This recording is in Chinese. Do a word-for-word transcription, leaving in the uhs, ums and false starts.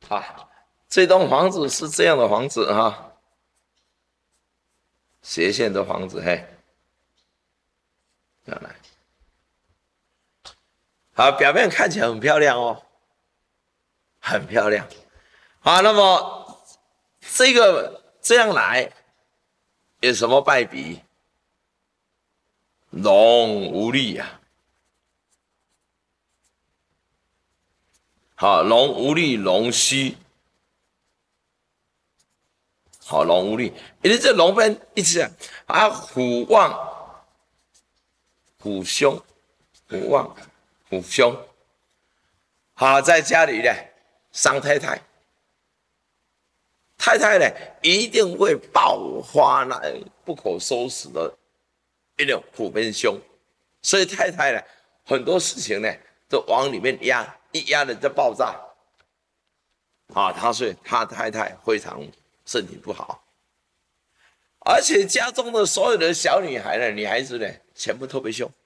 啊，这栋房子是这样的房子哈，斜线的房子，嘿，这样来，好，表面看起来很漂亮哦，很漂亮。好，那么这个这样来有什么败笔？龙无力呀、好，龙无力，龙虚。好，龙无力，因为这龙分一直啊，啊，虎旺，虎凶，虎旺，虎凶。好，在家里呢，伤太太，太太呢一定会爆发那不可收拾的一种虎跟凶，所以太太呢很多事情呢都往里面压，一压了就爆炸。啊，他所以他太太非常身体不好。而且家中的所有的小女孩呢，女孩子呢，全部特别凶。